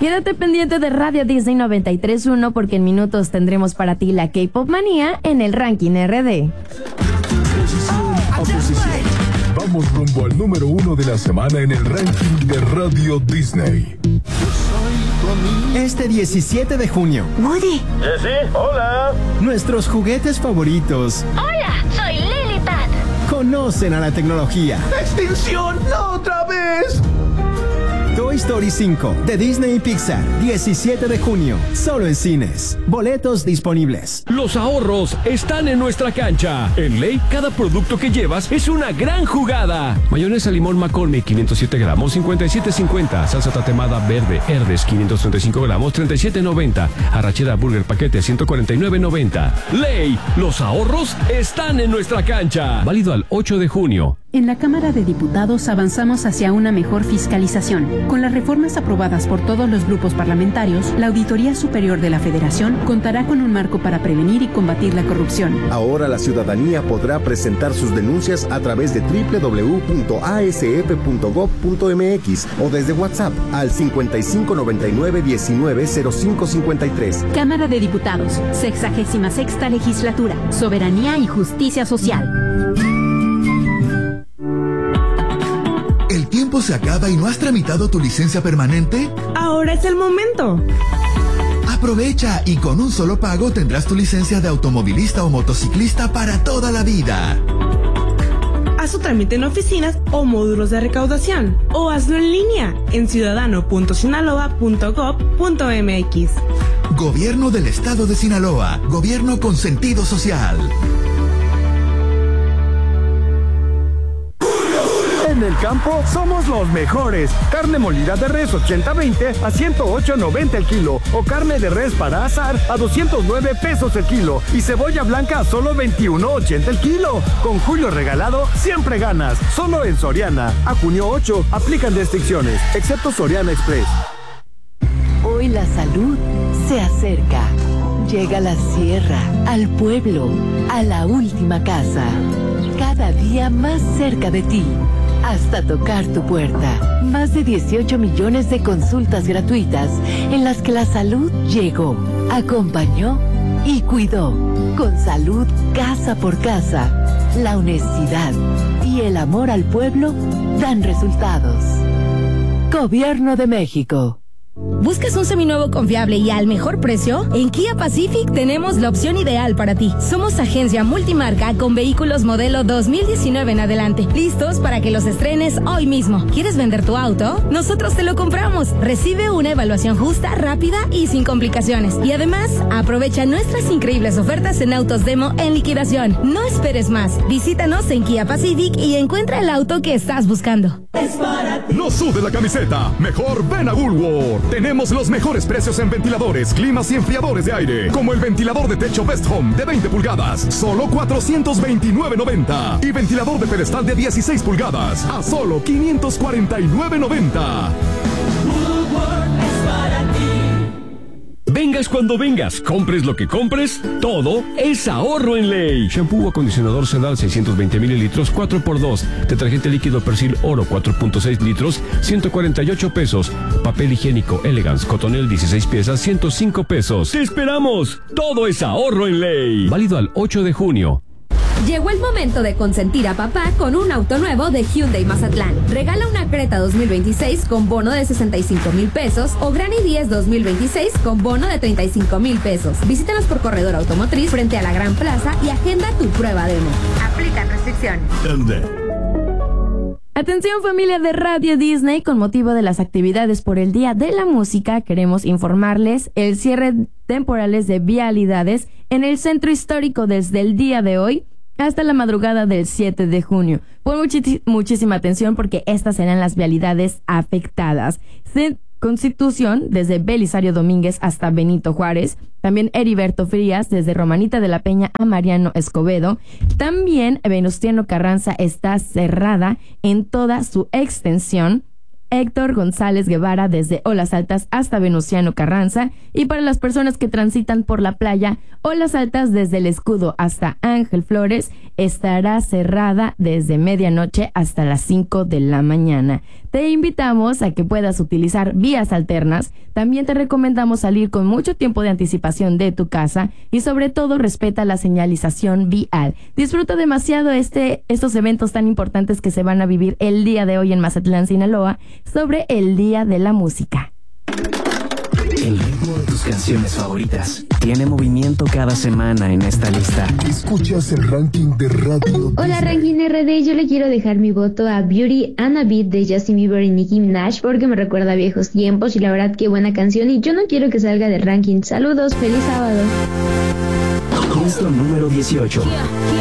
Quédate pendiente de Radio Disney 93.1 porque en minutos tendremos para ti la K-Pop Manía en el Ranking RD. Vamos rumbo al número 1 de la semana en el ranking de Radio Disney. Este 17 de junio. Woody. Jessie, hola. Nuestros juguetes favoritos. Hola, soy Lilipad. Conocen a la tecnología. ¡Extinción! ¡No otra vez! Toy Story 5 de Disney y Pixar, 17 de junio, solo en cines. Boletos disponibles. Los ahorros están en nuestra cancha. En Ley, cada producto que llevas es una gran jugada. Mayonesa limón McCormick, 507 gramos, 57.50. Salsa tatemada verde, Herdes, 535 gramos, 37.90. Arrachera Burger paquete, 149.90. Ley, los ahorros están en nuestra cancha. Válido al 8 de junio. En la Cámara de Diputados avanzamos hacia una mejor fiscalización. Con las reformas aprobadas por todos los grupos parlamentarios, la Auditoría Superior de la Federación contará con un marco para prevenir y combatir la corrupción. Ahora la ciudadanía podrá presentar sus denuncias a través de www.asf.gov.mx o desde WhatsApp al 5599-190553. Cámara de Diputados, 66ª Legislatura, Soberanía y Justicia Social. ¿El tiempo se acaba y no has tramitado tu licencia permanente? Ahora es el momento. Aprovecha y con un solo pago tendrás tu licencia de automovilista o motociclista para toda la vida. Haz su trámite en oficinas o módulos de recaudación o hazlo en línea en ciudadano.sinaloa.gov.mx. Gobierno del Estado de Sinaloa. Gobierno con sentido social. En el campo somos los mejores. Carne molida de res 80-20 a 108.90 el kilo. O carne de res para asar a 209 pesos el kilo. Y cebolla blanca a solo 21.80 el kilo. Con Julio Regalado siempre ganas. Solo en Soriana. A junio 8 aplican restricciones, excepto Soriana Express. Hoy la salud se acerca. Llega a la sierra, al pueblo, a la última casa. Cada día más cerca de ti. Hasta tocar tu puerta. Más de 18 millones de consultas gratuitas en las que la salud llegó, acompañó y cuidó. Con salud casa por casa, la honestidad y el amor al pueblo dan resultados. Gobierno de México. ¿Buscas un seminuevo confiable y al mejor precio? En Kia Pacific tenemos la opción ideal para ti. Somos agencia multimarca con vehículos modelo 2019 en adelante, listos para que los estrenes hoy mismo. ¿Quieres vender tu auto? Nosotros te lo compramos. Recibe una evaluación justa, rápida y sin complicaciones. Y además, aprovecha nuestras increíbles ofertas en autos demo en liquidación. No esperes más. Visítanos en Kia Pacific y encuentra el auto que estás buscando. Es para ti. No sude la camiseta. Mejor ven a Woolworth. Tenemos los mejores precios en ventiladores, climas y enfriadores de aire, como el ventilador de techo Best Home de 20 pulgadas, solo $429.90, y ventilador de pedestal de 16 pulgadas, a solo $549.90. Vengas cuando vengas, compres lo que compres, todo es ahorro en Ley. Shampoo o acondicionador Sedal 620 mililitros 4x2. Detergente líquido Persil Oro 4.6 litros 148 pesos. Papel higiénico Elegance Cotonel 16 piezas 105 pesos. ¡Te esperamos! Todo es ahorro en Ley. Válido al 8 de junio. Llegó el momento de consentir a papá con un auto nuevo de Hyundai Mazatlán. Regala una Creta 2026 con bono de 65,000 pesos o Granny 10 2026 con bono de 35,000 pesos. Visítanos por Corredor Automotriz frente a la Gran Plaza y agenda tu prueba demo. Aplican restricciones. Atención familia de Radio Disney, con motivo de las actividades por el Día de la Música, queremos informarles el cierre temporales de vialidades en el centro histórico desde el día de hoy hasta la madrugada del 7 de junio. Pon muchísima atención porque estas serán las vialidades afectadas. Constitución, desde Belisario Domínguez hasta Benito Juárez. También Heriberto Frías, desde Romanita de la Peña a Mariano Escobedo. También Venustiano Carranza está cerrada en toda su extensión. Héctor González Guevara, desde Olas Altas hasta Venustiano Carranza. Y para las personas que transitan por la playa, Olas Altas desde El Escudo hasta Ángel Flores estará cerrada desde medianoche hasta las 5 de la mañana. Te invitamos a que puedas utilizar vías alternas. También te recomendamos salir con mucho tiempo de anticipación de tu casa y sobre todo respeta la señalización vial. Disfruta demasiado estos eventos tan importantes que se van a vivir el día de hoy en Mazatlán, Sinaloa, sobre el Día de la Música. El ritmo de tus canciones favoritas tiene movimiento cada semana en esta lista. Escuchas el ranking de Radio Hola Ranking RD, yo le quiero dejar mi voto a Beauty and a Beat de Justin Bieber y Nicki Minaj porque me recuerda a viejos tiempos y la verdad qué buena canción y yo no quiero que salga del ranking. Saludos, feliz sábado. Puesto número 18.